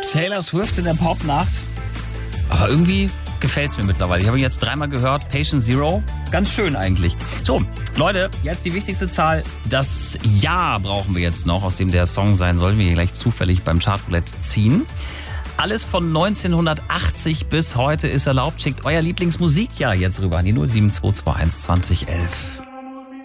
Taylor Swift in der Popnacht. Aber irgendwie gefällt es mir mittlerweile. Ich habe ihn jetzt 3-mal gehört. Patient Zero. Ganz schön eigentlich. So, Leute, jetzt die wichtigste Zahl. Das Jahr brauchen wir jetzt noch, aus dem der Song sein soll. Wir hier gleich zufällig beim Chartroulette ziehen. Alles von 1980 bis heute ist erlaubt. Schickt euer Lieblingsmusikjahr jetzt rüber an die 07221 2011.